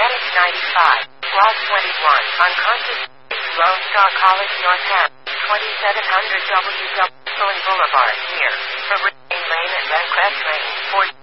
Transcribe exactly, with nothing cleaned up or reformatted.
Advantage ninety-five, Block twenty-one, Unconscious, Lone Star College, Northampton, twenty-seven hundred W W Boulevard, near Meridian Lane and Van Crest Lane, Fort